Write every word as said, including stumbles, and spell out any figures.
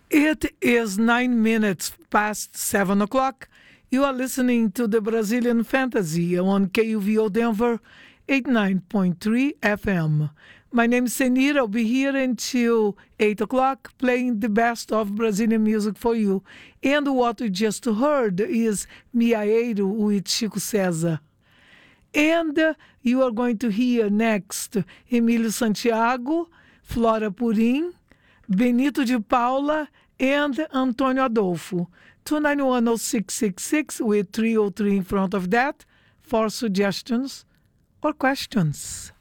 It is nine minutes past seven o'clock. You are listening to the Brazilian Fantasy on K U V O Denver eighty-nine point three F M. My name is Senir. I'll be here until eight o'clock playing the best of Brazilian music for you. And what we just heard is Miaeiro with Chico César. And uh, you are going to hear next Emílio Santiago, Flora Purim, Benito de Paula, and Antônio Adolfo. two nine one oh six six six with three oh three in front of that for suggestions or questions.